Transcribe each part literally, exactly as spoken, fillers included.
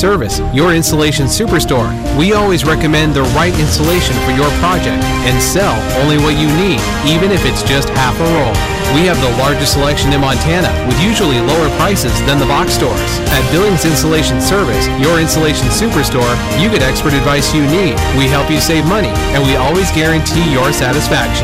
Service, your installation superstore. We always recommend the right installation for your project and sell only what you need, even if it's just half a roll. We have the largest selection in Montana with usually lower prices than the box stores. At Billings Installation Service, your installation superstore, you get expert advice you need. We help you save money, and we always guarantee your satisfaction.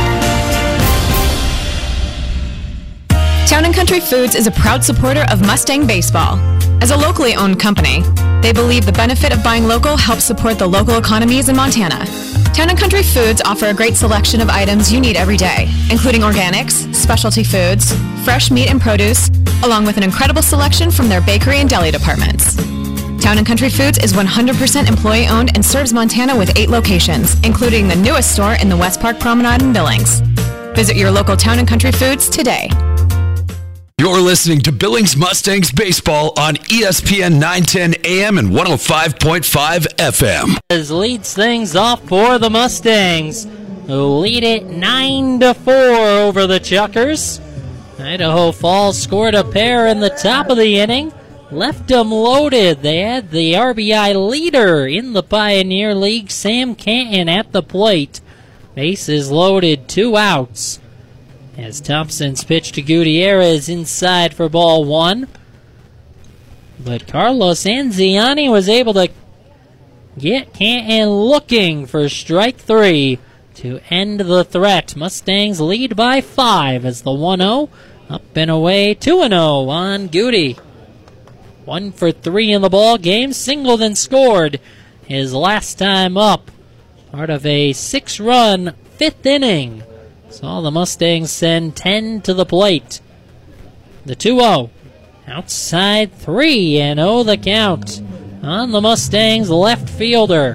Town and Country Foods is a proud supporter of Mustang Baseball. As a locally owned company, they believe the benefit of buying local helps support the local economies in Montana. Town and Country Foods offer a great selection of items you need every day, including organics, specialty foods, fresh meat and produce, along with an incredible selection from their bakery and deli departments. Town and Country Foods is one hundred percent employee-owned and serves Montana with eight locations, including the newest store in the West Park Promenade in Billings. Visit your local Town and Country Foods today. You're listening to Billings Mustangs Baseball on E S P N nine ten A M and one oh five point five F M. Leads things off for the Mustangs, who lead it nine to four over the Chuckers. Idaho Falls scored a pair in the top of the inning, left them loaded. They had the R B I leader in the Pioneer League, Sam Canton, at the plate. Bases loaded, two outs. As Thompson's pitch to Gutierrez inside for ball one. But Carlos Anziani was able to get Canton looking for strike three to end the threat. Mustangs lead by five as the one oh up and away, two and oh on Goody. One for three in the ball game. Singleton scored his last time up. Part of a six-run fifth inning. Saw the Mustangs send ten to the plate. The two oh. Outside three and oh the count on the Mustangs left fielder.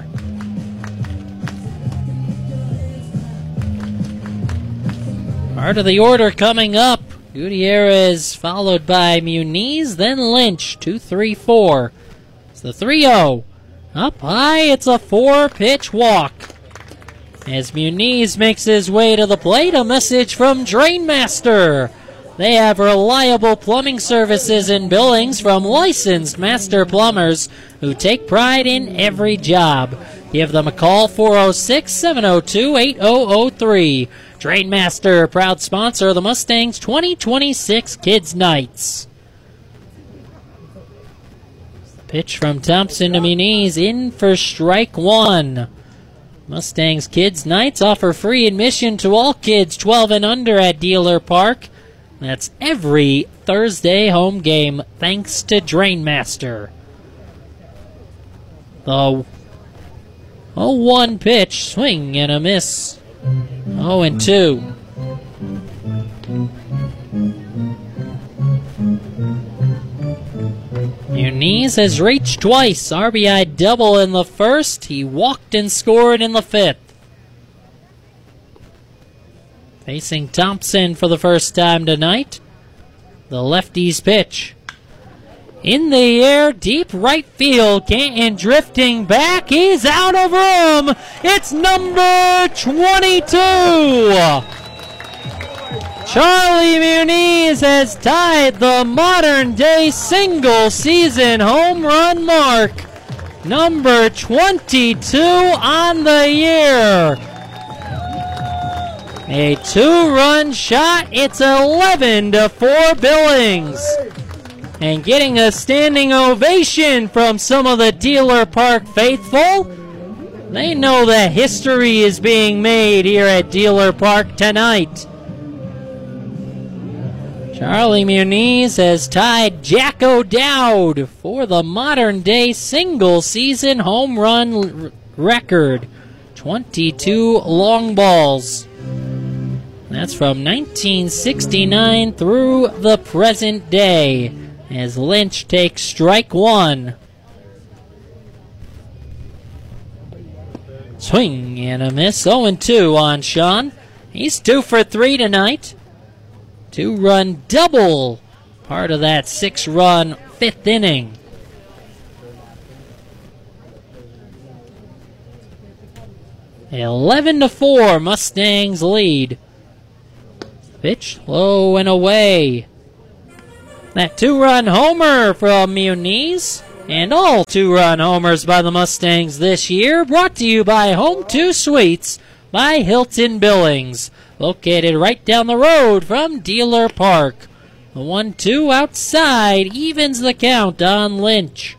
Part of the order coming up. Gutierrez followed by Muniz, then Lynch. two three four. It's the three oh. Up high, it's a four-pitch walk. As Muniz makes his way to the plate, a message from Drainmaster. They have reliable plumbing services in Billings from licensed master plumbers who take pride in every job. Give them a call, four oh six, seven oh two, eight oh oh three. Drainmaster, proud sponsor of the Mustangs twenty twenty-six Kids Nights. Pitch from Thompson to Muniz, in for strike one. Mustangs Kids Nights offer free admission to all kids twelve and under at Dealer Park. That's every Thursday home game, thanks to Drainmaster. The oh one pitch, swing and a miss. oh and two. Muniz has reached twice. R B I double in the first. He walked and scored in the fifth. Facing Thompson for the first time tonight. The lefty's pitch. In the air, deep right field. Canton drifting back. He's out of room. It's number twenty-two. Charlie Muniz has tied the modern-day single-season home run mark. Number twenty-two on the year. A two-run shot. It's eleven to four Billings. And getting a standing ovation from some of the Dealer Park faithful. They know that history is being made here at Dealer Park tonight. Charlie Muniz has tied Jack O'Dowd for the modern-day single-season home run r- record. twenty-two long balls. That's from nineteen sixty-nine through the present day, as Lynch takes strike one. Swing and a miss. oh and two on Sean. He's two for three tonight. Two-run double, part of that six-run fifth inning. eleven to four, Mustangs lead. Pitch low and away. That two-run homer from Muniz And all two-run homers by the Mustangs this year, brought to you by Home two Suites by Hilton Billings, located right down the road from Dealer Park. The one two outside evens the count on Lynch.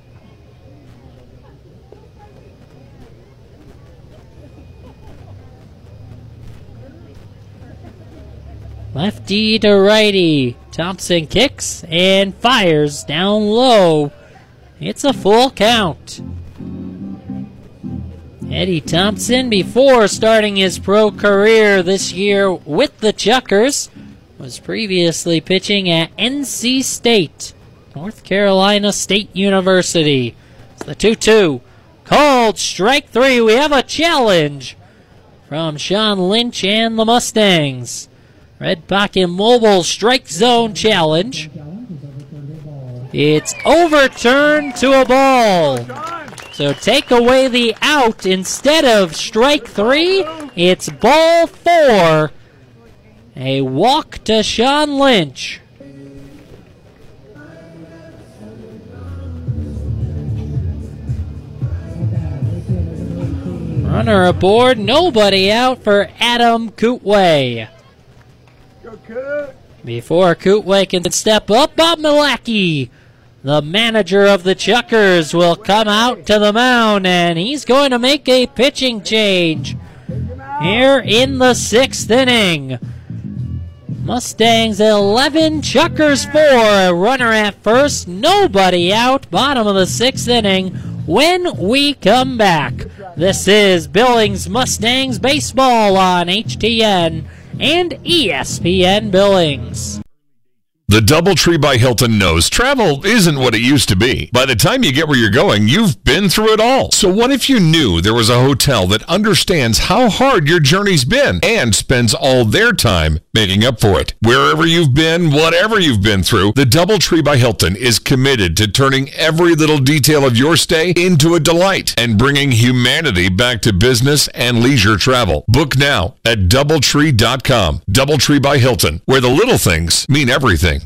Lefty to righty. Thompson kicks and fires down low. It's a full count. Eddie Thompson, before starting his pro career this year with the Chuckers, was previously pitching at N C State, North Carolina State University. It's the two two. Called strike three. We have a challenge from Sean Lynch and the Mustangs. Red Pocket Mobile strike zone challenge. It's overturned to a ball. So take away the out instead of strike three. It's ball four. A walk to Sean Lynch. Runner aboard, nobody out for Adam Kootway. Before Kootway can step up, Bob Milacki, the manager of the Chuckers, will come out to the mound, and he's going to make a pitching change here in the sixth inning. Mustangs eleven, Chuckers four. A runner at first, nobody out. Bottom of the sixth inning when we come back. This is Billings Mustangs Baseball on H T N and E S P N Billings. The DoubleTree by Hilton knows travel isn't what it used to be. By the time you get where you're going, you've been through it all. So what if you knew there was a hotel that understands how hard your journey's been and spends all their time making up for it? Wherever you've been, whatever you've been through, the DoubleTree by Hilton is committed to turning every little detail of your stay into a delight and bringing humanity back to business and leisure travel. Book now at doubletree dot com. DoubleTree by Hilton, where the little things mean everything.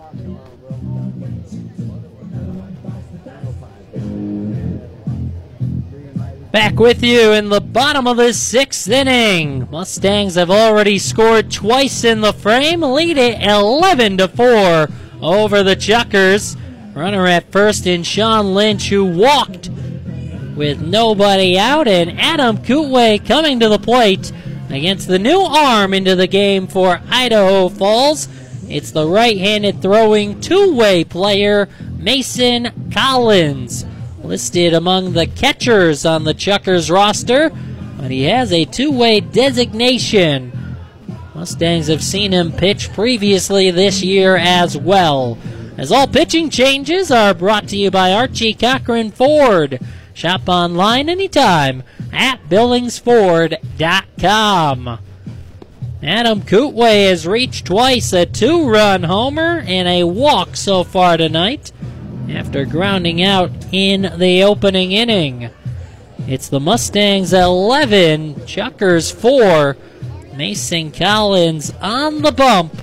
Back with you in the bottom of the sixth inning. Mustangs have already scored twice in the frame, lead it eleven to four over the Chuckers. Runner at first in Sean Lynch, who walked with nobody out, and Adam Kootway coming to the plate against the new arm into the game for Idaho Falls. It's the right-handed throwing two-way player, Mason Collins, listed among the catchers on the Chuckers roster, but he has a two-way designation. Mustangs have seen him pitch previously this year as well. As all pitching changes are brought to you by Archie Cochran Ford. Shop online anytime at billings ford dot com. Adam Kootway has reached twice, a two-run homer and a walk so far tonight after grounding out in the opening inning. It's the Mustangs eleven, Chuckers four. Mason Collins on the bump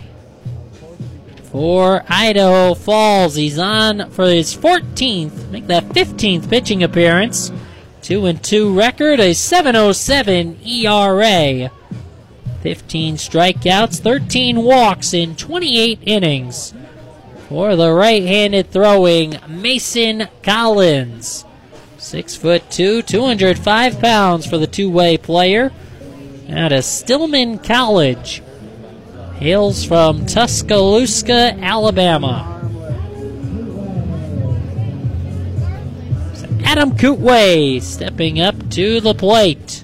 for Idaho Falls. He's on for his fourteenth, make that fifteenth pitching appearance. two and two record, a seven oh seven E R A. fifteen strikeouts, thirteen walks in twenty-eight innings for the right-handed throwing Mason Collins. Six foot two, two hundred five pounds for the two-way player out of Stillman College. Hails from Tuscaloosa, Alabama. Adam Kootway stepping up to the plate.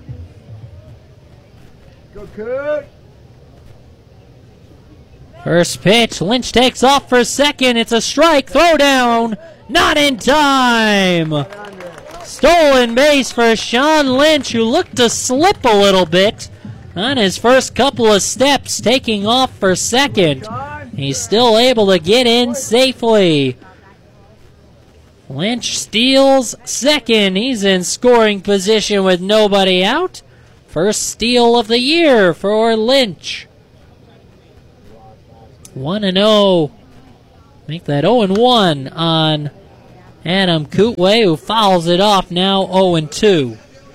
First pitch, Lynch takes off for second. It's a strike, throw down, not in time. Stolen base for Sean Lynch, who looked to slip a little bit on his first couple of steps, taking off for second. He's still able to get in safely. Lynch steals second. He's in scoring position with nobody out. First steal of the year for Lynch. one and oh. Make that oh and one on Adam Kootway, who fouls it off now oh and two.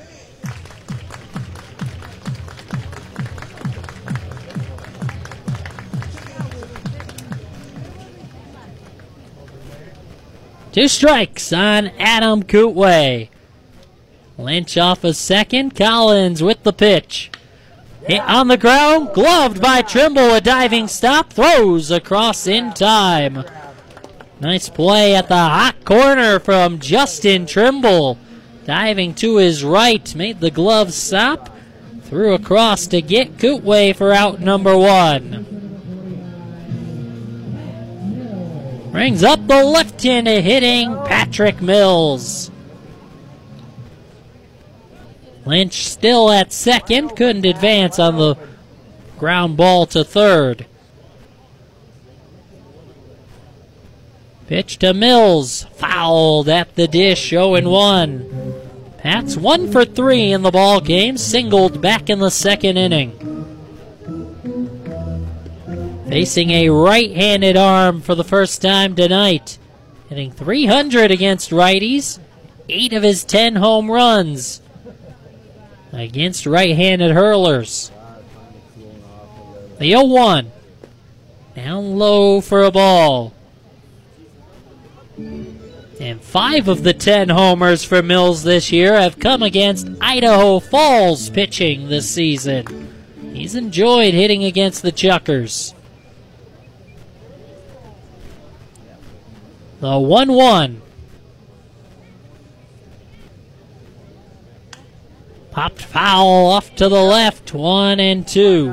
Two strikes on Adam Kootway. Lynch off a second. Collins with the pitch. Hit on the ground, gloved by Trimble. A diving stop, throws across in time. Nice play at the hot corner from Justin Trimble. Diving to his right, made the glove stop. Threw across to get Kootway for out number one. Brings up the left-handed hitting Patrick Mills. Lynch still at second, couldn't advance on the ground ball to third. Pitch to Mills, fouled at the dish, oh and one. Pat's one for three in the ball game, singled back in the second inning. Facing a right-handed arm for the first time tonight. Hitting three hundred against righties. Eight of his ten home runs against right-handed hurlers. The oh one. Down low for a ball. And five of the ten homers for Mills this year have come against Idaho Falls pitching this season. He's enjoyed hitting against the Chuckers. The one one. Popped foul off to the left, one and two.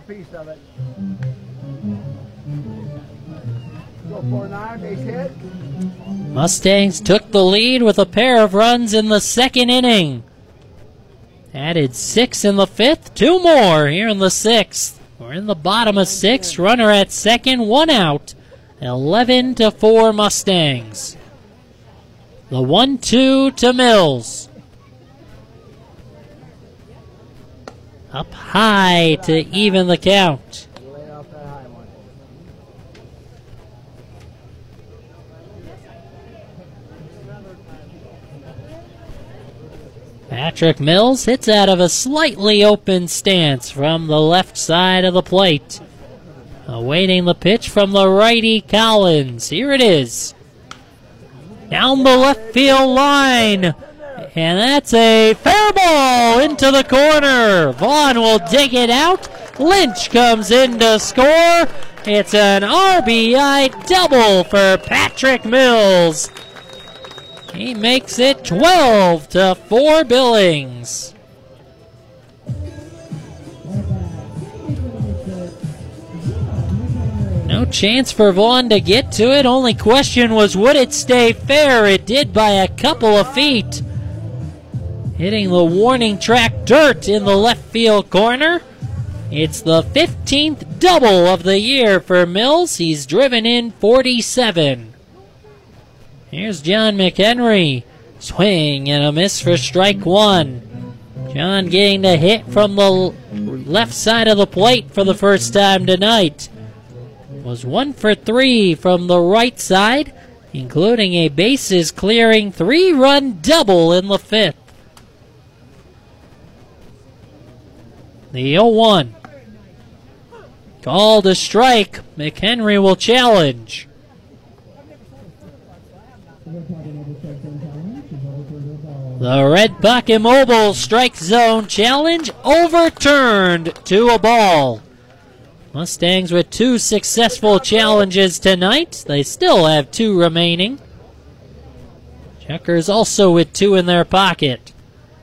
Mustangs took the lead with a pair of runs in the second inning. Added six in the fifth, two more here in the sixth. We're in the bottom of six, runner at second, one out. eleven to four Mustangs. The one two to Mills. Up high to even the count. Patrick Mills hits out of a slightly open stance from the left side of the plate. Awaiting the pitch from the righty Collins. Here it is. Down the left field line. And that's a fair ball into the corner. Vaughn will dig it out. Lynch comes in to score. It's an R B I double for Patrick Mills. He makes it twelve to four Billings. No chance for Vaughn to get to it. Only question was, would it stay fair? It did by a couple of feet. Hitting the warning track dirt in the left field corner. It's the fifteenth double of the year for Mills. He's driven in forty-seven. Here's John McHenry. Swing and a miss for strike one. John getting the hit from the left side of the plate for the first time tonight. Was one for three from the right side, including a bases clearing three-run double in the fifth. The oh one. Called a strike. McHenry will challenge. The Red Puck Immobile strike zone challenge overturned to a ball. Mustangs with two successful challenges tonight. They still have two remaining. Checkers also with two in their pocket.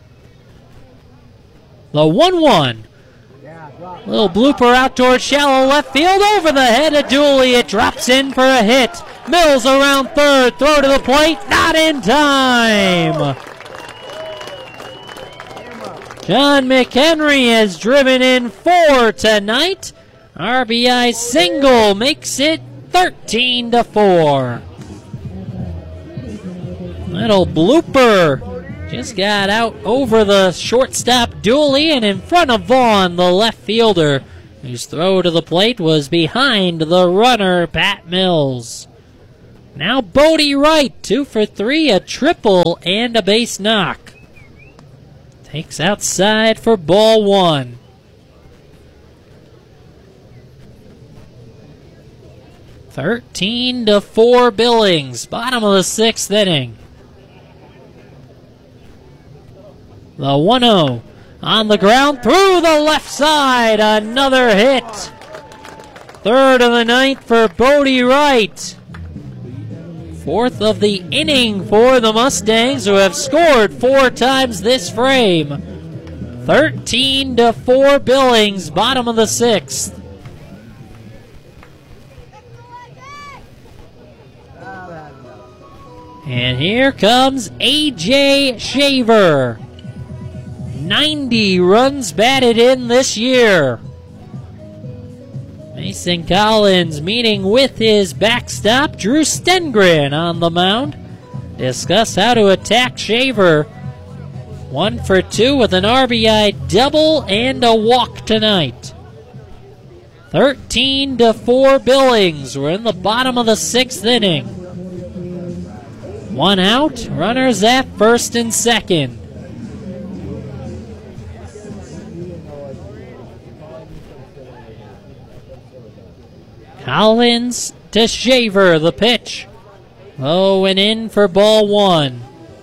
The one one. Little blooper out towards shallow left field. Over the head of Dooley. It drops in for a hit. Mills around third. Throw to the plate. Not in time. John McHenry has driven in four tonight. R B I single makes it thirteen to four. Little blooper. Just got out over the shortstop Dooley and in front of Vaughn, the left fielder, whose throw to the plate was behind the runner, Pat Mills. Now Bodie Wright, two for three, a triple and a base knock. Takes outside for ball one. thirteen to four Billings, bottom of the sixth inning. The one oh on the ground through the left side, another hit. Third of the ninth for Bodie Wright. Fourth of the inning for the Mustangs, who have scored four times this frame. thirteen to four Billings, bottom of the sixth. And here comes A J Shaver. ninety runs batted in this year. Mason Collins meeting with his backstop, Drew Stengren, on the mound. Discuss how to attack Shaver. One for two with an R B I double and a walk tonight. thirteen to four Billings. We're in the bottom of the sixth inning. One out, runners at first and second. Collins to Shaver, the pitch. Low and in for ball one.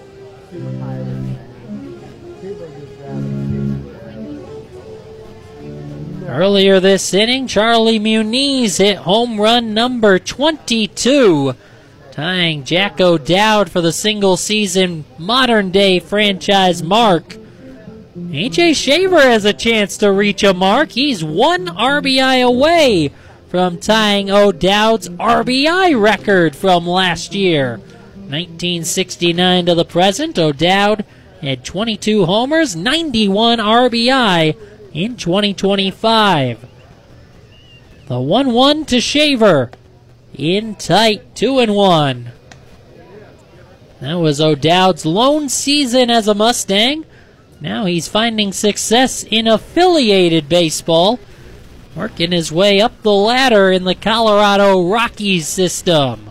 Earlier this inning, Charlie Muniz hit home run number twenty-two, tying Jack O'Dowd for the single-season modern-day franchise mark. A J Shaver has a chance to reach a mark. He's one R B I away from tying O'Dowd's R B I record from last year. nineteen sixty-nine to the present, O'Dowd had twenty-two homers, ninety-one R B I in twenty twenty-five. The one one to Shaver. In tight, two and one. That was O'Dowd's lone season as a Mustang. Now he's finding success in affiliated baseball, working his way up the ladder in the Colorado Rockies system.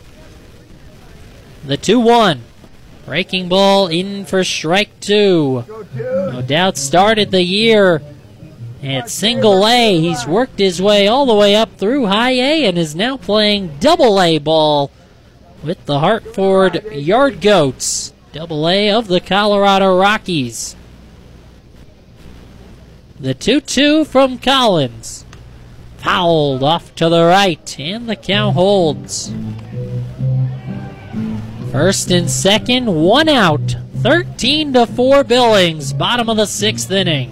The two one. Breaking ball in for strike two. O'Dowd started the year at single A. He's worked his way all the way up through high A and is now playing double A ball with the Hartford Yard Goats. Double A of the Colorado Rockies. The two two from Collins. Fouled off to the right, and the count holds. First and second, one out. thirteen to four Billings, bottom of the sixth inning.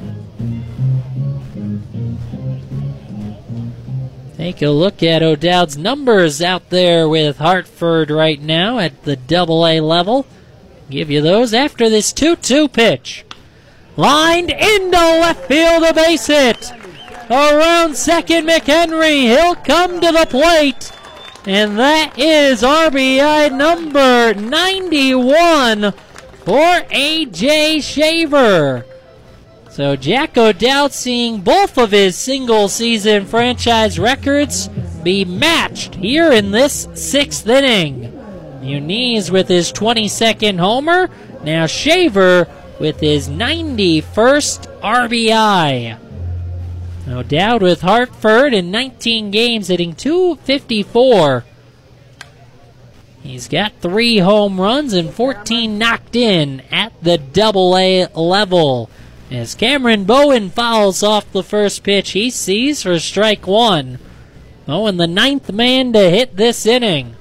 Take a look at O'Dowd's numbers out there with Hartford right now at the double A level. Give you those after this two two pitch. Lined into left field, a base hit. Around second, McHenry. He'll come to the plate. And that is R B I number ninety-one for A J Shaver. So Jack O'Dowd seeing both of his single-season franchise records be matched here in this sixth inning. Muniz with his twenty-second homer. Now Shaver with his ninety-first R B I. O'Dowd with Hartford in nineteen games, hitting two fifty-four. He's got three home runs and fourteen knocked in at the double A level. As Cameron Bowen fouls off the first pitch he sees for strike one. Bowen, the ninth man to hit this inning.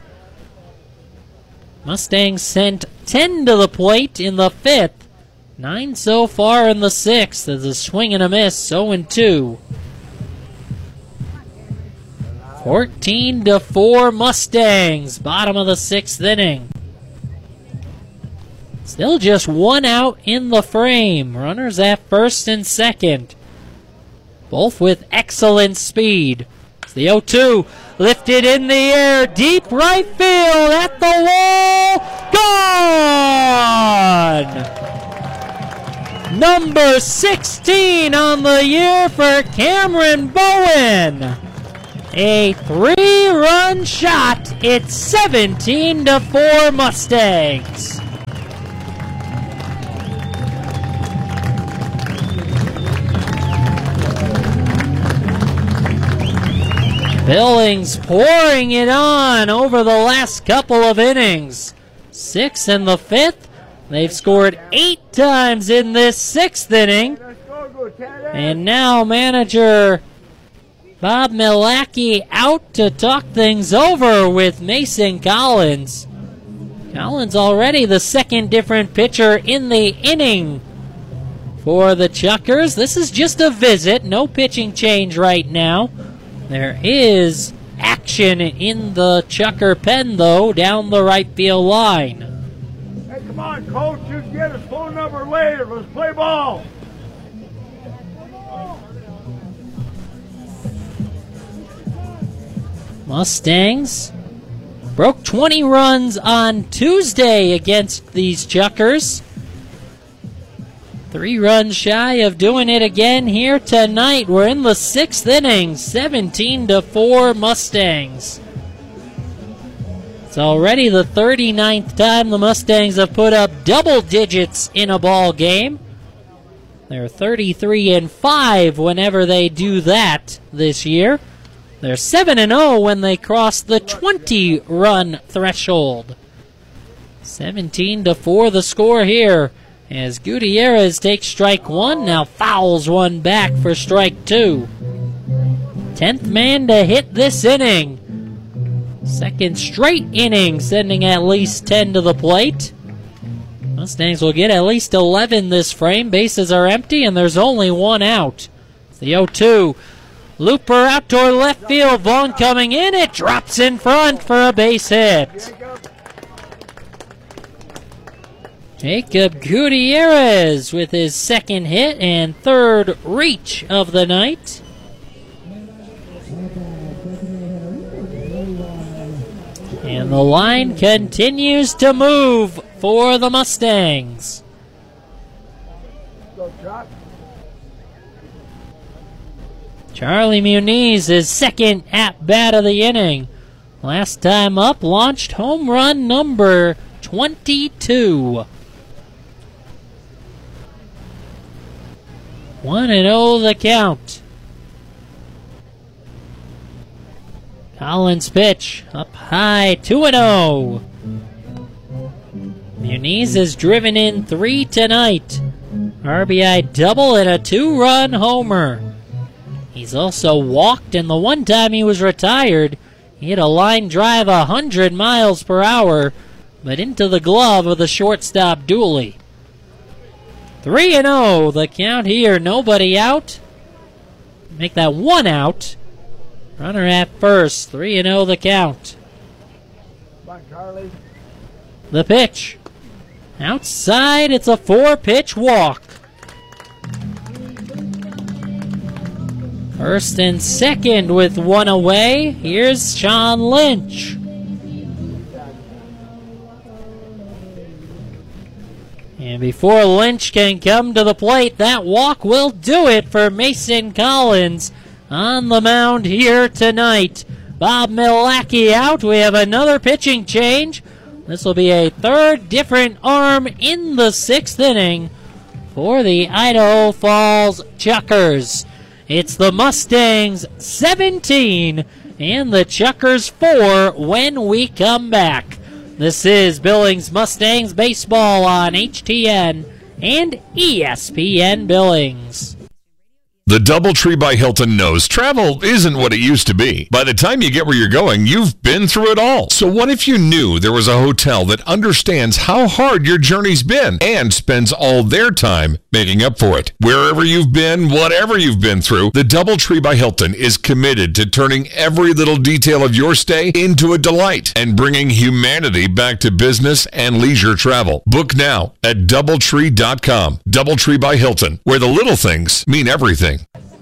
Mustangs sent ten to the plate in the fifth. Nine so far in the sixth as a swing and a miss, oh and two. fourteen to four Mustangs, bottom of the sixth inning. Still just one out in the frame. Runners at first and second. Both with excellent speed. It's the oh two. Lifted in the air. Deep right field at the wall. Gone! Number sixteen on the year for Cameron Bowen. a three-run shot. It's seventeen to four Mustangs. Billings pouring it on over the last couple of innings. Six in the fifth. They've scored eight times in this sixth inning. And now manager Bob Milacki out to talk things over with Mason Collins. Collins already the second different pitcher in the inning for the Chuckers. This is just a visit, no pitching change right now. There is action in the Chucker pen, though, down the right field line. Hey, come on, coach. You can get his phone number later. Let's play ball. Mustangs broke twenty runs on Tuesday against these Chuckers. Three runs shy of doing it again here tonight. We're in the sixth inning, seventeen to four Mustangs. It's already the thirty-ninth time the Mustangs have put up double digits in a ball game. They're thirty-three and five whenever they do that this year. They're seven and oh when they cross the twenty-run threshold. seventeen to four the score here, as Gutierrez takes strike one, now fouls one back for strike two. Tenth man to hit this inning. Second straight inning, sending at least ten to the plate. Mustangs will get at least eleven this frame. Bases are empty, and there's only one out. It's the oh two. Looper out toward left field. Vaughn coming in. It drops in front for a base hit. Jacob Gutierrez with his second hit and third reach of the night. And the line continues to move for the Mustangs. Charlie Muniz, his second at-bat of the inning. Last time up, launched home run number twenty-two. one and oh the count. Collins pitch up high, two and oh. Muniz has driven in three tonight. R B I double and a two-run homer. He's also walked, and the one time he was retired, he hit a line drive one hundred miles per hour, but into the glove of the shortstop Dooley. three and oh the count here, nobody out. Make that one out. Runner at first, three and oh the count. Come on, Charlie. The pitch. Outside, it's a four-pitch walk. First and second with one away. Here's Sean Lynch. And before Lynch can come to the plate, that walk will do it for Mason Collins on the mound here tonight. Bob Milacki out. We have another pitching change. This will be a third different arm in the sixth inning for the Idaho Falls Chuckers. It's the Mustangs seventeen and the Chuckers four when we come back. This is Billings Mustangs baseball on H T N and E S P N Billings. The DoubleTree by Hilton knows travel isn't what it used to be. By the time you get where you're going, you've been through it all. So what if you knew there was a hotel that understands how hard your journey's been and spends all their time making up for it? Wherever you've been, whatever you've been through, the DoubleTree by Hilton is committed to turning every little detail of your stay into a delight and bringing humanity back to business and leisure travel. Book now at doubletree dot com. DoubleTree by Hilton, where the little things mean everything.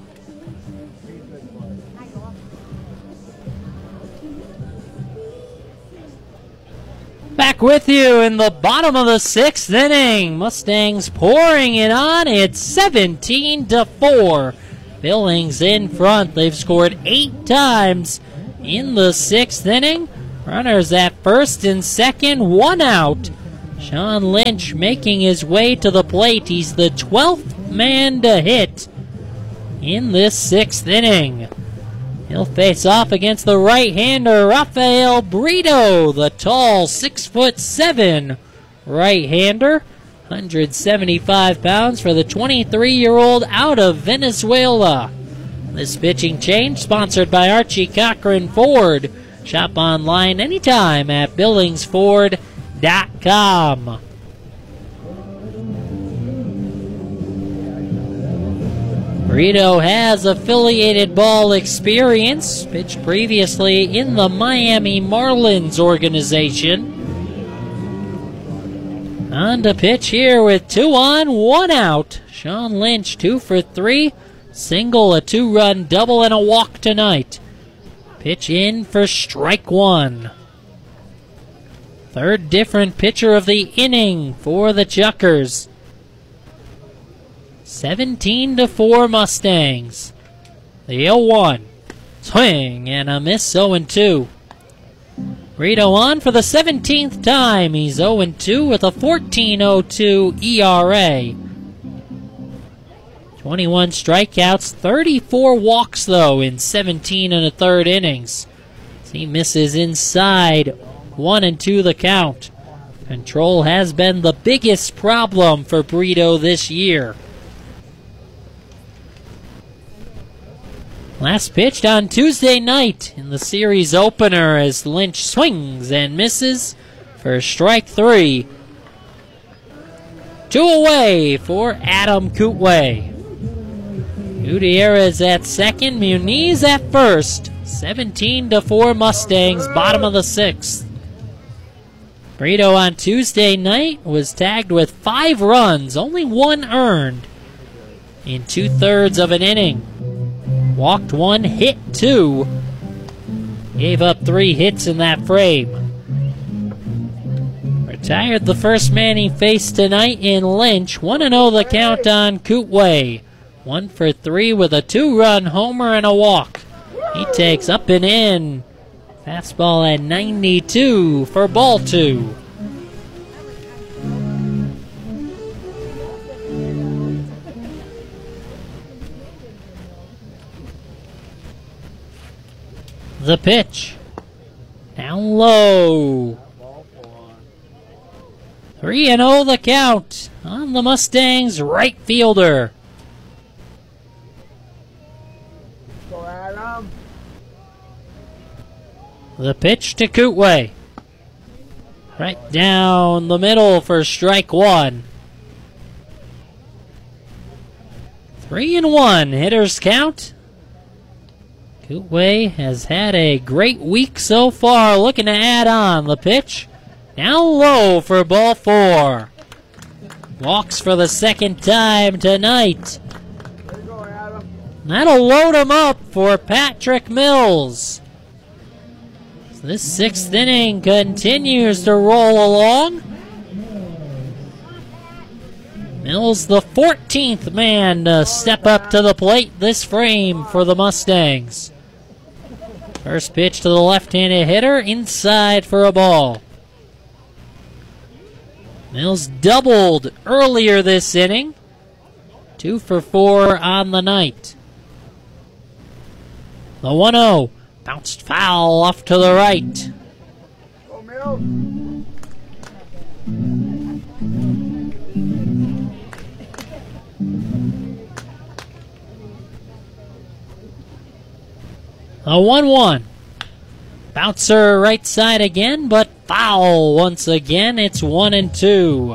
Back with you in the bottom of the sixth inning. Mustangs pouring it on. It's seventeen to four Billings in front. They've scored eight times in the sixth inning. Runners at first and second, one out. Sean Lynch making his way to the plate. He's the twelfth man to hit in this sixth inning. He'll face off against the right-hander Rafael Brito, the tall six foot seven right-hander. one hundred seventy-five pounds for the twenty-three-year-old out of Venezuela. This pitching change sponsored by Archie Cochran Ford. Shop online anytime at billings ford dot com. Brito has affiliated ball experience, pitched previously in the Miami Marlins organization. On to pitch here with two on, one out. Sean Lynch, two for three. Single, a two-run double, and a walk tonight. Pitch in for strike one. Third different pitcher of the inning for the Chuckers. seventeen to four Mustangs. The oh one. Swing and a miss, oh and two. Brito on for the seventeenth time. He's oh and two with a fourteen oh two E R A. twenty-one strikeouts, thirty-four walks though in seventeen and a third innings. He misses inside, one and two the count. Control has been the biggest problem for Brito this year. Last pitched on Tuesday night in the series opener as Lynch swings and misses for strike three. Two away for Adam Kootway. Gutierrez at second, Muniz at first. seventeen to four Mustangs, bottom of the sixth. Brito on Tuesday night was tagged with five runs, only one earned in two-thirds of an inning. Walked one, hit two. Gave up three hits in that frame. Retired the first man he faced tonight in Lynch. one and oh the count on Kootway. One for three with a two-run homer and a walk. He takes up and in. Fastball at ninety-two for ball two. The pitch. Down low. three and oh the count on the Mustangs right fielder. The pitch to Kootway. Right down the middle for strike one. Three and one hitters count. Kootway has had a great week so far. Looking to add on the pitch. Down low for ball four. Walks for the second time tonight. That'll load him up for Patrick Mills. This sixth inning continues to roll along. Mills, the fourteenth man to step up to the plate this frame for the Mustangs. First pitch to the left-handed hitter, inside for a ball. Mills doubled earlier this inning. Two for four on the night. The one oh. Bounced foul off to the right. Go, Mills. A one one. Bouncer right side again, but foul once again. It's one and two.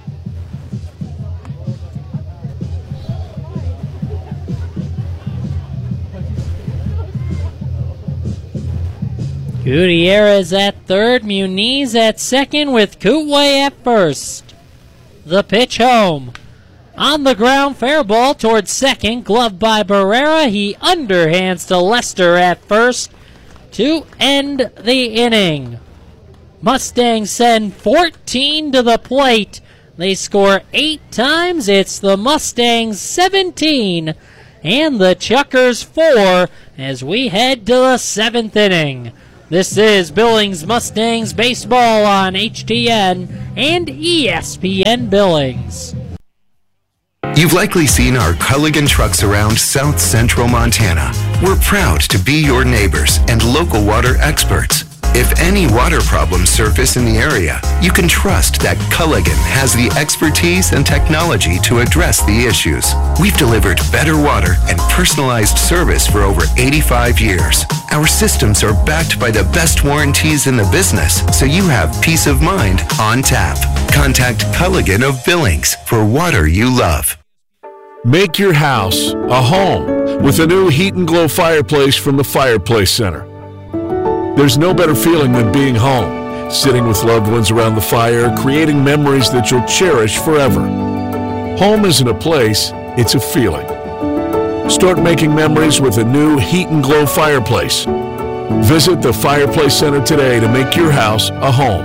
Gutierrez at third, Muniz at second with Kootway at first. The pitch home. On the ground, fair ball towards second, gloved by Barrera. He underhands to Lester at first to end the inning. Mustangs send fourteen to the plate. They score eight times. It's the Mustangs seventeen and the Chuckers four as we head to the seventh inning. This is Billings Mustangs baseball on H T N and E S P N Billings. You've likely seen our Culligan trucks around South Central Montana. We're proud to be your neighbors and local water experts. If any water problems surface in the area, you can trust that Culligan has the expertise and technology to address the issues. We've delivered better water and personalized service for over eighty-five years. Our systems are backed by the best warranties in the business, so you have peace of mind on tap. Contact Culligan of Billings for water you love. Make your house a home with a new Heat and Glow fireplace from the Fireplace Center. There's no better feeling than being home, sitting with loved ones around the fire, creating memories that you'll cherish forever. Home isn't a place, it's a feeling. Start making memories with a new Heat and Glow fireplace. Visit the Fireplace Center today to make your house a home.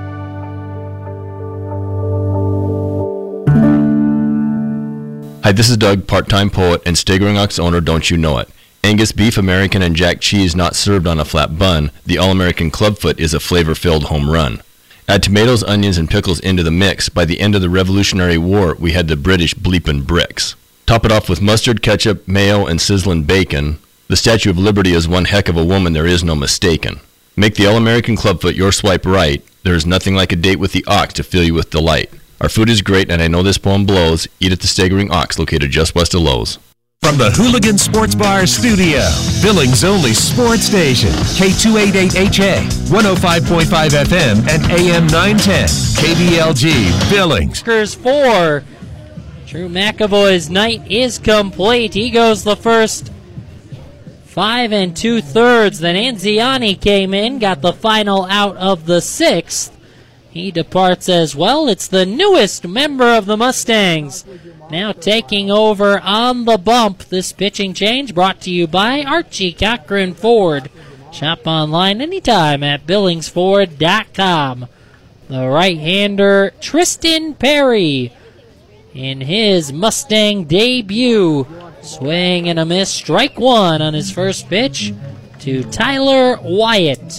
Hi, this is Doug, part-time poet and Staggering Ox owner, Don't You Know It. Angus beef, American, and Jack cheese not served on a flat bun, the All-American Clubfoot is a flavor-filled home run. Add tomatoes, onions, and pickles into the mix. By the end of the Revolutionary War, we had the British bleepin' bricks. Top it off with mustard, ketchup, mayo, and sizzling bacon. The Statue of Liberty is one heck of a woman, there is no mistaken. Make the All-American Clubfoot your swipe right. There is nothing like a date with the ox to fill you with delight. Our food is great, and I know this poem blows. Eat at the Staggering Ox, located just west of Lowe's. From the Hooligan Sports Bar studio, Billings' only sports station, K two eighty-eight H A, one oh five point five F M and A M nine ten, K B L G, Billings. Chuckers four. Drew McAvoy's night is complete. He goes the first five and two-thirds. Then Anziani came in, got the final out of the sixth. He departs as well. It's the newest member of the Mustangs. Now taking over on the bump. This pitching change brought to you by Archie Cochran Ford. Shop online anytime at billings ford dot com. The right-hander Tristan Perry in his Mustang debut. Swing and a miss. Strike one on his first pitch to Tyler Wyatt.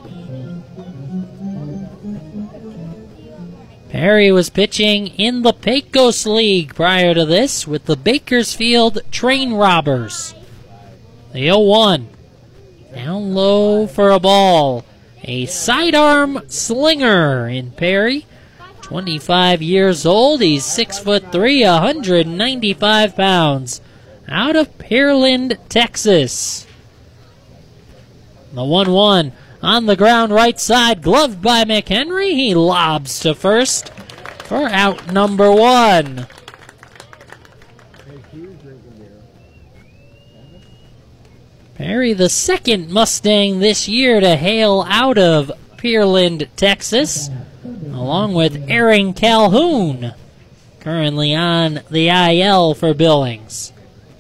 Perry was pitching in the Pecos League prior to this with the Bakersfield Train Robbers. The oh one. Down low for a ball. A sidearm slinger in Perry. twenty-five years old. He's six foot three, one hundred ninety-five pounds. Out of Pearland, Texas. The one one. On the ground right side, gloved by McHenry. He lobs to first for out number one. Perry, the second Mustang this year to hail out of Pearland, Texas, along with Aaron Calhoun, currently on the I L for Billings.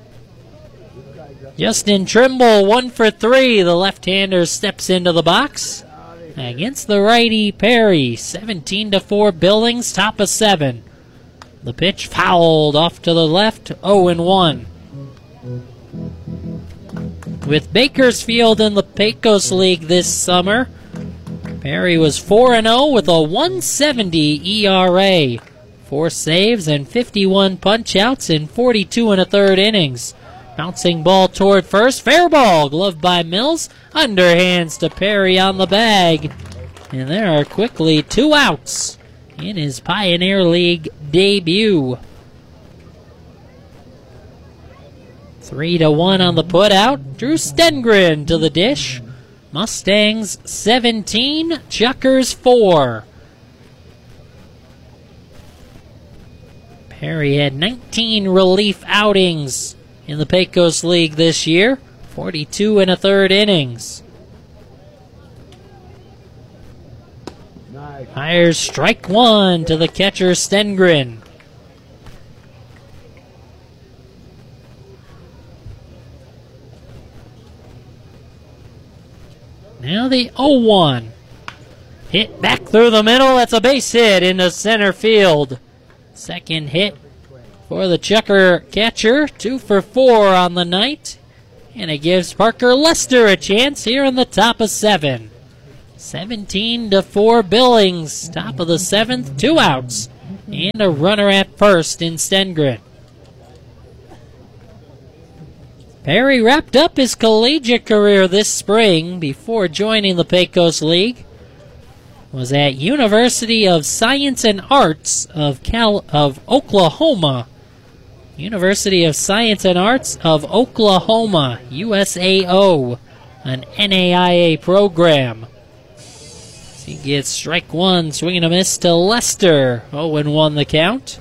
Justin Trimble, one for three. The left-hander steps into the box against the righty Perry. seventeen to four Billings, top of seven. The pitch fouled off to the left, oh and one. With Bakersfield in the Pecos League this summer, Perry was four and oh with a one seventy E R A. Four saves and fifty-one punch-outs in forty-two and a third innings. Bouncing ball toward first. Fair ball. Gloved by Mills. Underhands to Perry on the bag. And there are quickly two outs in his Pioneer League debut. Three to one on the putout. Drew Stengren to the dish. Mustangs seventeen. Chuckers four. Perry had nineteen relief outings in the Pecos League this year, forty-two and a third innings. Hires strike one to the catcher Stengren. Now the oh one. Hit back through the middle. That's a base hit into center field. Second hit for the Chucker catcher. Two for four on the night. And it gives Parker Lester a chance here in the top of seven. seventeen to four Billings. Top of the seventh, two outs. And a runner at first in Stengren. Perry wrapped up his collegiate career this spring before joining the Pecos League. Was at University of Science and Arts of Cal of Oklahoma. University of Science and Arts of Oklahoma, U S A O, an N A I A program. He gets strike one, swinging a miss to Lester. oh and one the count.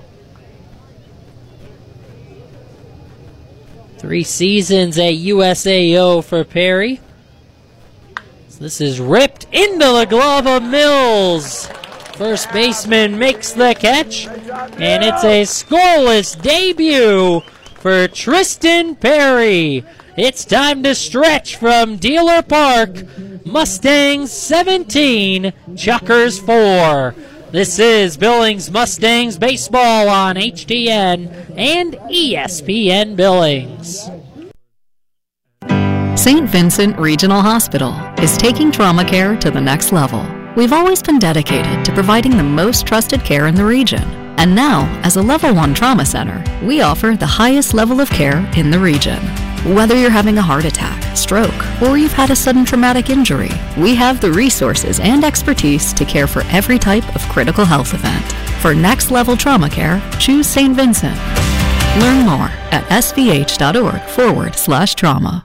Three seasons at U S A O for Perry. So this is ripped into the glove of Mills. First baseman makes the catch, and it's a scoreless debut for Tristan Perry. It's time to stretch from Dealer Park. Mustangs seventeen, Chuckers four. This is Billings Mustangs baseball on H T N and E S P N Billings. Saint Vincent Regional Hospital is taking trauma care to the next level. We've always been dedicated to providing the most trusted care in the region. And now, as a level one trauma center, we offer the highest level of care in the region. Whether you're having a heart attack, stroke, or you've had a sudden traumatic injury, we have the resources and expertise to care for every type of critical health event. For next level trauma care, choose Saint Vincent. Learn more at svh.org forward slash trauma.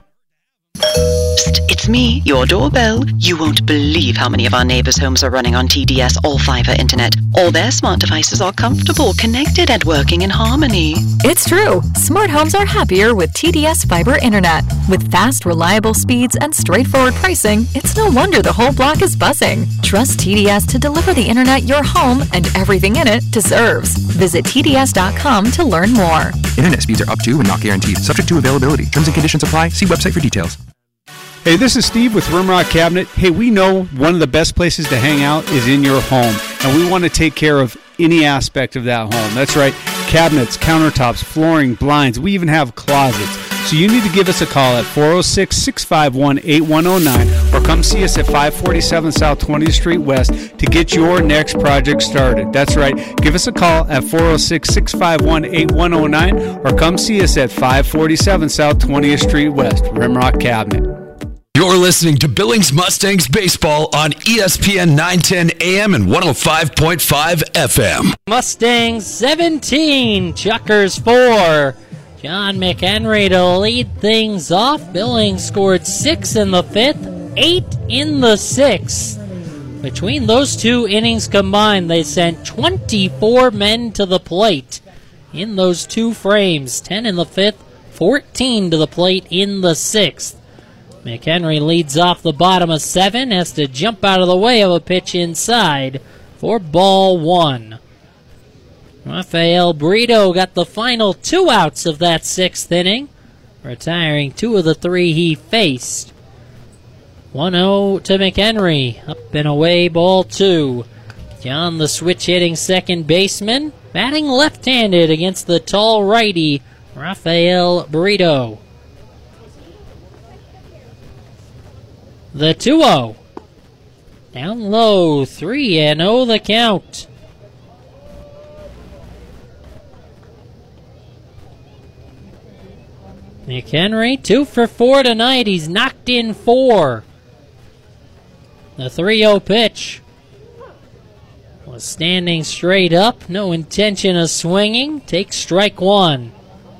Psst, it's me, your doorbell. You won't believe how many of our neighbors' homes are running on T D S All-Fiber Internet. All their smart devices are comfortable, connected, and working in harmony. It's true. Smart homes are happier with T D S Fiber Internet. With fast, reliable speeds and straightforward pricing, it's no wonder the whole block is buzzing. Trust T D S to deliver the internet your home and everything in it deserves. Visit T D S dot com to learn more. Internet speeds are up to and not guaranteed. Subject to availability. Terms and conditions apply. See website for details. Hey, this is Steve with Rimrock Cabinet. Hey, we know one of the best places to hang out is in your home, and we want to take care of any aspect of that home. That's right, cabinets, countertops, flooring, blinds. We even have closets. So you need to give us a call at four oh six, six five one, eight one oh nine or come see us at five forty-seven South twentieth Street West to get your next project started. That's right, give us a call at four oh six, six five one, eight one oh nine or come see us at five forty-seven South twentieth Street West. Rimrock Cabinet. You're listening to Billings Mustangs Baseball on E S P N nine ten A M and one oh five point five F M. Mustangs seventeen, Chuckers four. John McHenry to lead things off. Billings scored six in the fifth, eight in the sixth. Between those two innings combined, they sent twenty-four men to the plate in those two frames. ten in the fifth, fourteen to the plate in the sixth. McHenry leads off the bottom of seven, has to jump out of the way of a pitch inside for ball one. Rafael Brito got the final two outs of that sixth inning, retiring two of the three he faced. one oh to McHenry, up and away, ball two. John, the switch-hitting second baseman, batting left-handed against the tall righty, Rafael Brito. The two oh. Down low, three and oh the count. McHenry, two for four tonight. He's knocked in four. The three oh pitch was standing straight up. No intention of swinging. Takes strike one.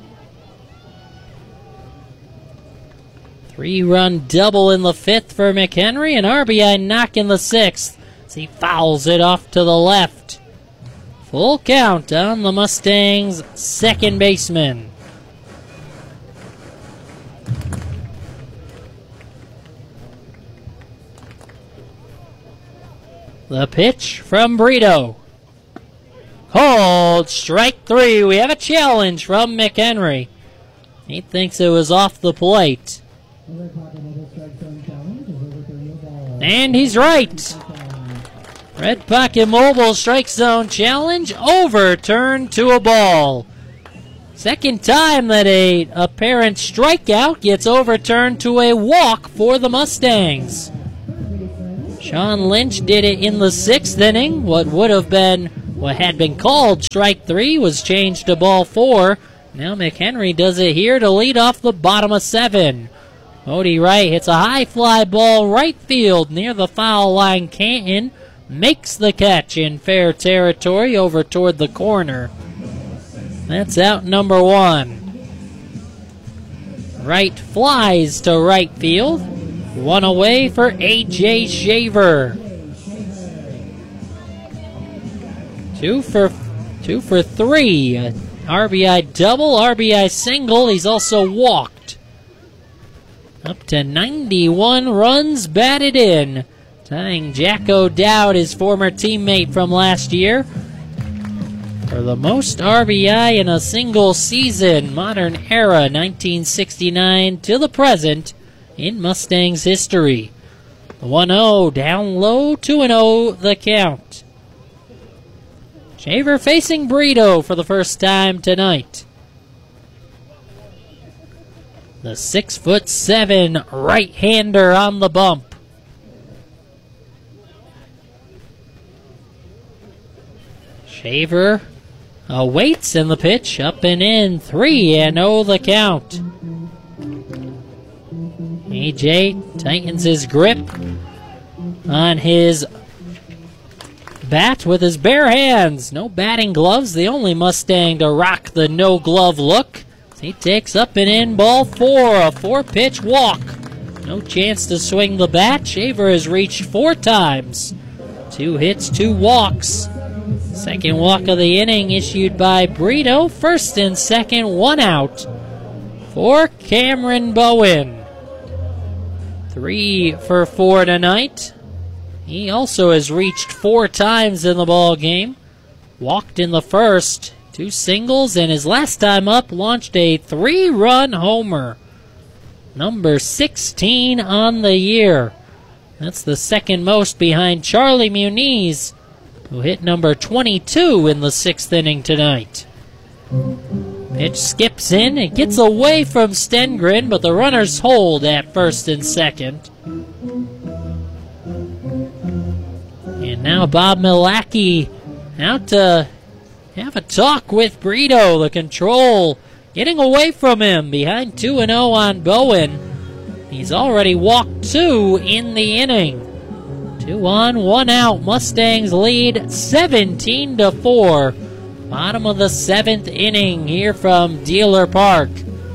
Three-run double in the fifth for McHenry. An R B I knock in the sixth as he fouls it off to the left. Full count on the Mustangs' second baseman. The pitch from Brito. Called strike three. We have a challenge from McHenry. He thinks it was off the plate. And he's right. Red Pocket Mobile strike zone challenge overturned to a ball. Second time that a apparent strikeout gets overturned to a walk for the Mustangs. Sean Lynch did it in the sixth inning. What would have been, what had been called strike three was changed to ball four. Now McHenry does it here to lead off the bottom of seven. Odie Wright hits a high fly ball right field near the foul line. Canton makes the catch in fair territory over toward the corner. That's out number one. Wright flies to right field. One away for A J Shaver. Two for two for three. R B I double, R B I single. He's also walked. Up to ninety-one runs batted in, tying Jack O'Dowd, his former teammate from last year, for the most R B I in a single season, modern era, nineteen sixty-nine to the present, in Mustangs history. The one oh down low, two and oh the count. Shaver facing Brito for the first time tonight. The six foot seven right-hander on the bump. Shaver awaits in the pitch, up and in, three and oh the count. A J tightens his grip on his bat with his bare hands. No batting gloves, the only Mustang to rock the no-glove look. He takes up and in ball four, a four-pitch walk. No chance to swing the bat. Shaver has reached four times. Two hits, two walks. Second walk of the inning issued by Brito. First and second, one out for Cameron Bowen. Three for four tonight. He also has reached four times in the ball game. Walked in the first, two singles, and his last time up launched a three-run homer. Number sixteen on the year. That's the second most behind Charlie Muniz, who hit number twenty-two in the sixth inning tonight. Pitch skips in. It gets away from Stengren, but the runners hold at first and second. And now Bob Milacki out to have a talk with Brito. The control getting away from him behind two and oh on Bowen. He's already walked two in the inning. Two on, one out. Mustangs lead seventeen to four. Bottom of the seventh inning here from Dealer Park.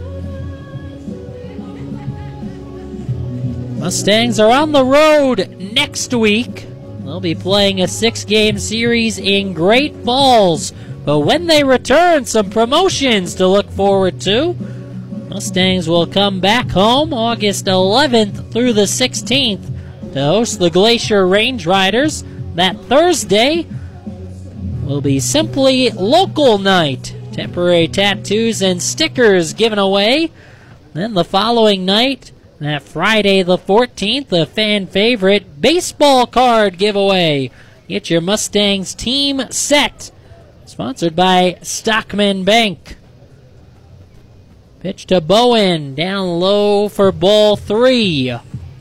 Mustangs are on the road next week. They'll be playing a six-game series in Great Falls. But when they return, some promotions to look forward to. Mustangs will come back home August eleventh through the sixteenth to host the Glacier Range Riders. That Thursday will be simply local night. Temporary tattoos and stickers given away. Then the following night, that Friday the fourteenth, the fan favorite baseball card giveaway. Get your Mustangs team set. Sponsored by Stockman Bank. Pitch to Bowen, down low for ball three.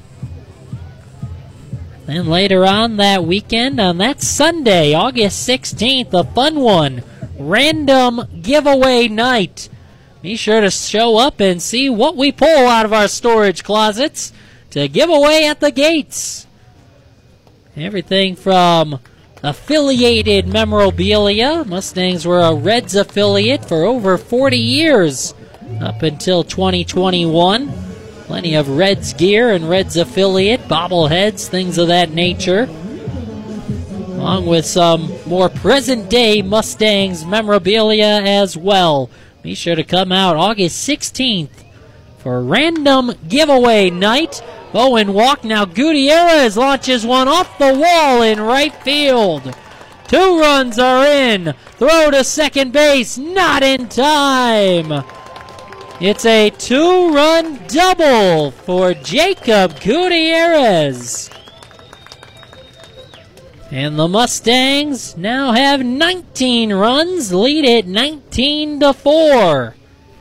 Then later on that weekend, on that Sunday, August sixteenth, a fun one. Random giveaway night. Be sure to show up and see what we pull out of our storage closets to give away at the gates. Everything from affiliated memorabilia. Mustangs were a Reds affiliate for over forty years, up until twenty twenty-one. Plenty of Reds gear and Reds affiliate, bobbleheads, things of that nature. Along with some more present-day Mustangs memorabilia as well. Be sure to come out August sixteenth for random giveaway night. Bowen walk. Now Gutierrez launches one off the wall in right field. Two runs are in. Throw to second base. Not in time. It's a two-run double for Jacob Gutierrez. And the Mustangs now have nineteen runs, lead it nineteen to four.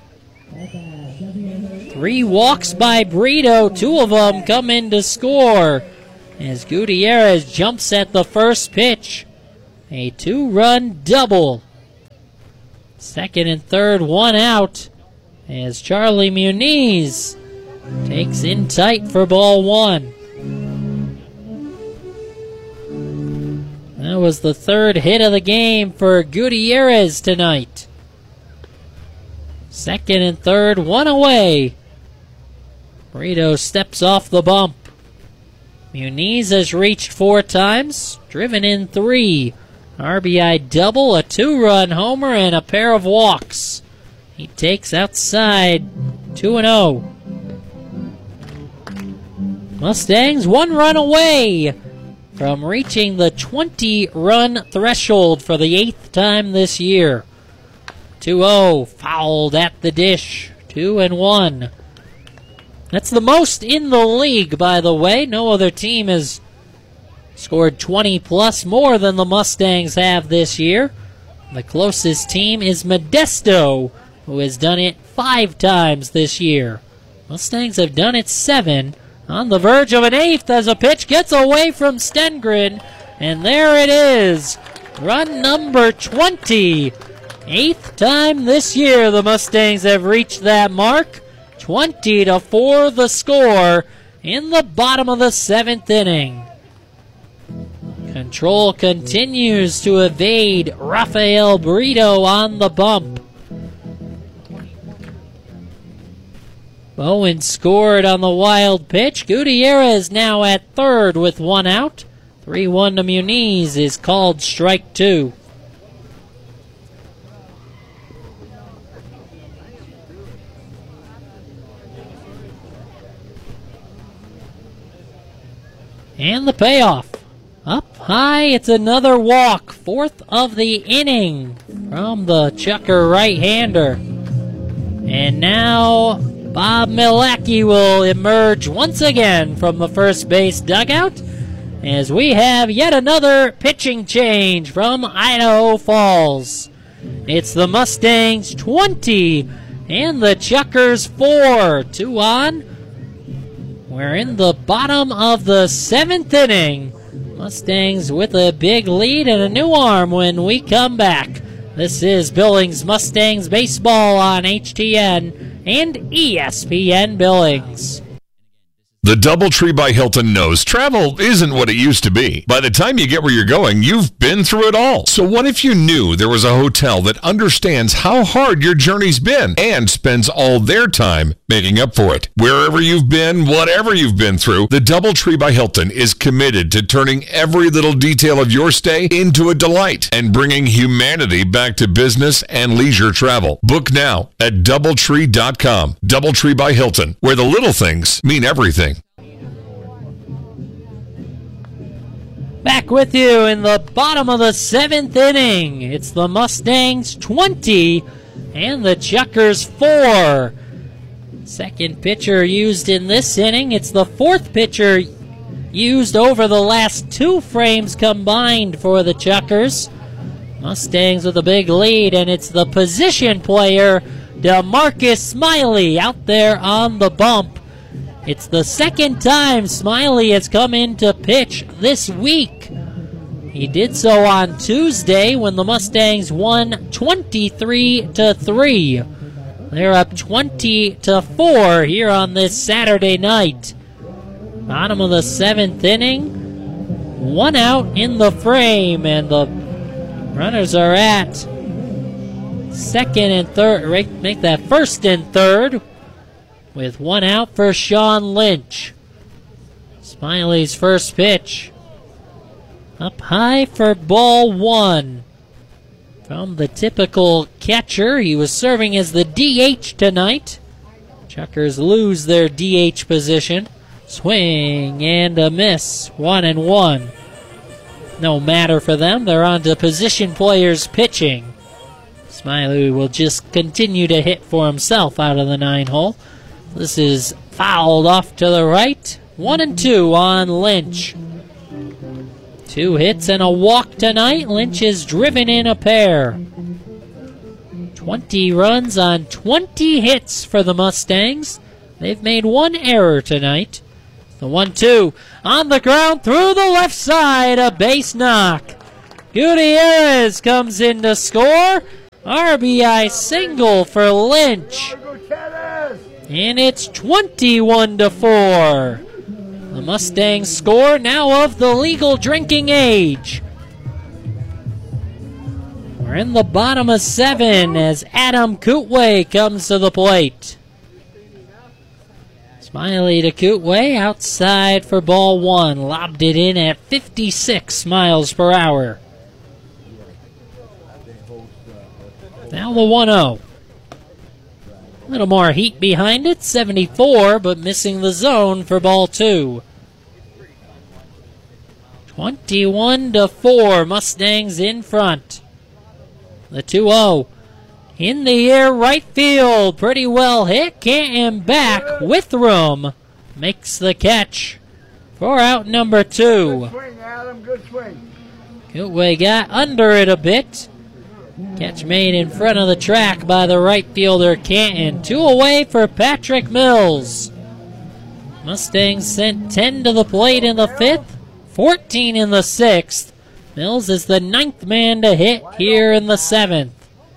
Three walks by Brito, two of them come in to score as Gutierrez jumps at the first pitch. A two-run double. Second and third, one out as Charlie Muniz takes in tight for ball one. That was the third hit of the game for Gutierrez tonight. Second and third, one away. Brito steps off the bump. Muniz has reached four times, driven in three. R B I double, a two-run homer, and a pair of walks. He takes outside, two and oh. Mustangs one run away from reaching the twenty-run threshold for the eighth time this year. two oh, fouled at the dish, two and one. That's the most in the league, by the way. No other team has scored twenty plus more than the Mustangs have this year. The closest team is Modesto, who has done it five times this year. Mustangs have done it seven. On the verge of an eighth as a pitch gets away from Stengren. And there it is. Run number twenty. Eighth time this year the Mustangs have reached that mark. twenty to four the score in the bottom of the seventh inning. Control continues to evade Rafael Brito on the bump. Bowen scored on the wild pitch. Gutierrez now at third with one out. three one to Muniz is called strike two. And the payoff. Up high, it's another walk. Fourth of the inning from the chucker right-hander. And now Bob Milacki will emerge once again from the first base dugout as we have yet another pitching change from Idaho Falls. It's the Mustangs twenty and the Chuckers four. Two on. We're in the bottom of the seventh inning. Mustangs with a big lead and a new arm when we come back. This is Billings Mustangs Baseball on H T N and E S P N Billings. The DoubleTree by Hilton knows travel isn't what it used to be. By the time you get where you're going, you've been through it all. So what if you knew there was a hotel that understands how hard your journey's been and spends all their time making up for it? Wherever you've been, whatever you've been through, the DoubleTree by Hilton is committed to turning every little detail of your stay into a delight and bringing humanity back to business and leisure travel. Book now at doubletree dot com. DoubleTree by Hilton, where the little things mean everything. Back with you in the bottom of the seventh inning. It's the Mustangs twenty and the Chuckers four. Second pitcher used in this inning. It's the fourth pitcher used over the last two frames combined for the Chuckers. Mustangs with a big lead, and it's the position player, DeMarcus Smiley, out there on the bump. It's the second time Smiley has come in to pitch this week. He did so on Tuesday when the Mustangs won twenty-three to three. They're up twenty to four here on this Saturday night. Bottom of the seventh inning. One out in the frame, and the runners are at second and third. Make that first and third. With one out for Sean Lynch. Smiley's first pitch. Up high for ball one. From the typical catcher, he was serving as the D H tonight. Chuckers lose their D H position. Swing and a miss. One and one. No matter for them. They're on to position players pitching. Smiley will just continue to hit for himself out of the nine hole. This is fouled off to the right. One and two on Lynch. Two hits and a walk tonight. Lynch is driven in a pair. twenty runs on twenty hits for the Mustangs. They've made one error tonight. The one two on the ground through the left side. A base knock. Gutierrez comes in to score. R B I single for Lynch. And it's twenty-one to four. The Mustangs score now of the legal drinking age. We're in the bottom of seven as Adam Kootway comes to the plate. Smiley to Kootway, outside for ball one. Lobbed it in at fifty-six miles per hour. Now the one oh. A little more heat behind it, seventy-four, but missing the zone for ball two. twenty-one to four, Mustangs in front. The two oh. In the air, right field. Pretty well hit. Canton back with room. Makes the catch for out number two. Good swing, Adam. Good swing. Kootway got under it a bit. Catch made in front of the track by the right fielder, Canton. Two away for Patrick Mills. Mustangs sent ten to the plate in the fifth, fourteen in the sixth. Mills is the ninth man to hit here in the seventh.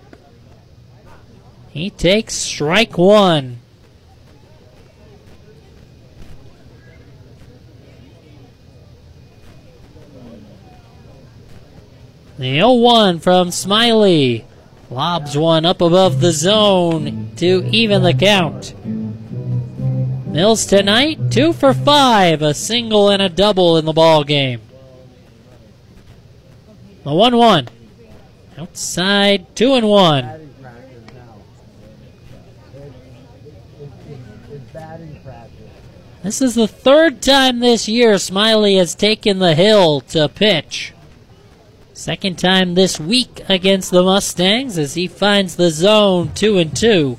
He takes strike one. The oh one from Smiley. Lobs one up above the zone to even the count. Mills tonight, two for five, a single and a double in the ball game. The one one. Outside, two and one. This is the third time this year Smiley has taken the hill to pitch. Second time this week against the Mustangs as he finds the zone two and two.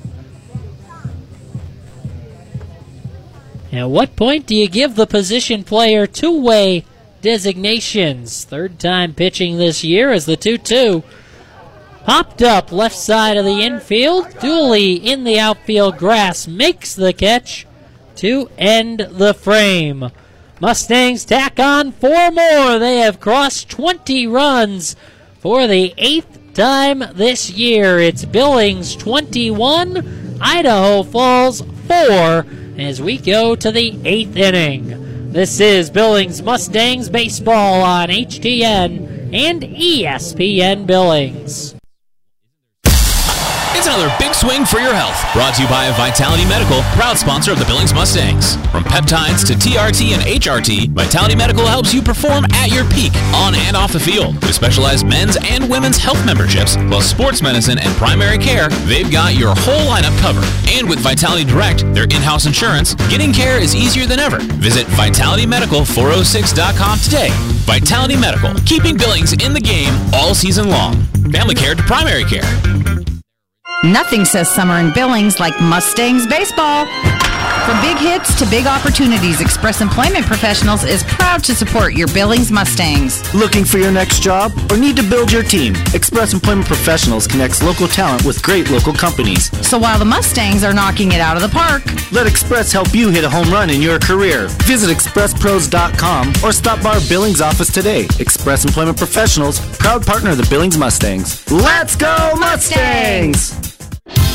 At what point do you give the position player two-way designations? Third time pitching this year as the two two. Popped up left side of the infield. Dooley in the outfield grass makes the catch to end the frame. Mustangs tack on four more. They have crossed twenty runs for the eighth time this year. It's Billings twenty-one, Idaho Falls four as we go to the eighth inning. This is Billings Mustangs baseball on H T N and E S P N Billings. It's another big swing for your health. Brought to you by Vitality Medical, proud sponsor of the Billings Mustangs. From peptides to T R T and H R T, Vitality Medical helps you perform at your peak, on and off the field. With specialized men's and women's health memberships, plus sports medicine and primary care, they've got your whole lineup covered. And with Vitality Direct, their in-house insurance, getting care is easier than ever. Visit vitality medical four oh six dot com today. Vitality Medical, keeping Billings in the game all season long. Family care to primary care. Nothing says summer in Billings like Mustangs baseball. From big hits to big opportunities, Express Employment Professionals is proud to support your Billings Mustangs. Looking for your next job or need to build your team? Express Employment Professionals connects local talent with great local companies. So while the Mustangs are knocking it out of the park, let Express help you hit a home run in your career. Visit express pros dot com or stop by our Billings office today. Express Employment Professionals, proud partner of the Billings Mustangs. Let's go Mustangs!